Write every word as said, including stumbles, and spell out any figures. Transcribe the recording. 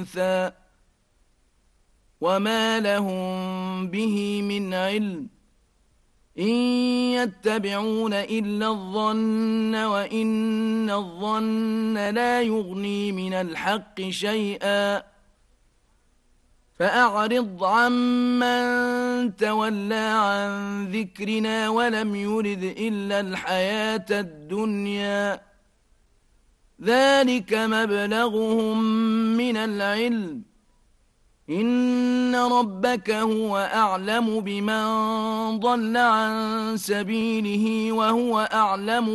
أنثى وما لهم به من علم إن يتبعون إلا الظن وإن الظن لا يغني من الحق شيئا فأعرض عمن تولى عن ذكرنا ولم يرد إلا الحياة الدنيا ذلك مبلغهم من العلم إن ربك هو أعلم بمن ضل عن سبيله وهو أعلم